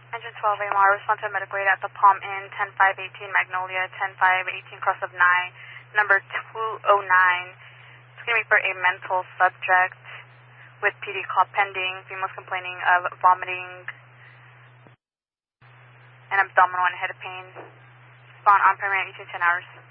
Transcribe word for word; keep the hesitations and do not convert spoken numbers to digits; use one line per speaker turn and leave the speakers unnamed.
Engine twelve A M R, response to medical aid at the Palm Inn, ten five eighteen Magnolia, ten five eighteen Cross of nine, number two oh nine. It's going to be for a mental subject with P D call pending. Female's complaining of vomiting and abdominal and head pain. Spawn on primary eighteen ten hours.